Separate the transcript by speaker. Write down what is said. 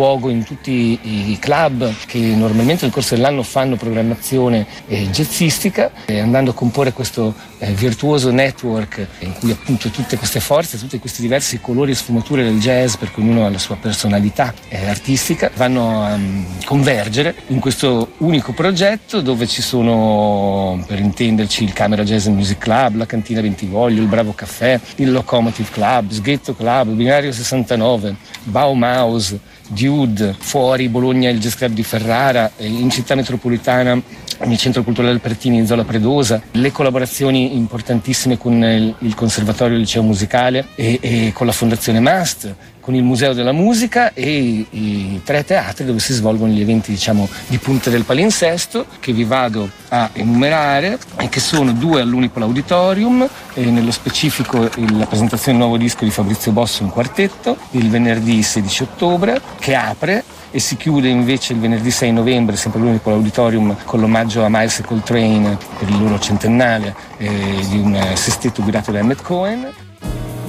Speaker 1: luogo in tutti i club che normalmente nel corso dell'anno fanno programmazione jazzistica, andando a comporre questo virtuoso network in cui appunto tutte queste forze, tutti questi diversi colori e sfumature del jazz, perché ognuno ha la sua personalità artistica, vanno a convergere in questo unico progetto dove ci sono, per intenderci, il Camera Jazz and Music Club, la Cantina Bentivoglio, il Bravo Caffè, il Locomotive Club, Sghetto Club, Binario 69, Baumhaus, Dude, fuori Bologna il Jazz Club di Ferrara, in città metropolitana nel Centro Culturale Albertini in Zola Predosa, le collaborazioni importantissime con il Conservatorio Liceo Musicale e con la Fondazione MAST, con il Museo della Musica e i 3 teatri dove si svolgono gli eventi, diciamo, di punta del palinsesto, che vi vado a enumerare e che sono 2 all'Unipol Auditorium, e nello specifico la presentazione del nuovo disco di Fabrizio Bosso in quartetto il venerdì 16 ottobre, che apre, e si chiude invece il venerdì 6 novembre, sempre all'Unipol Auditorium, con l'omaggio a Miles e Coltrane per il loro centennale di un sestetto guidato da Emmett Cohen.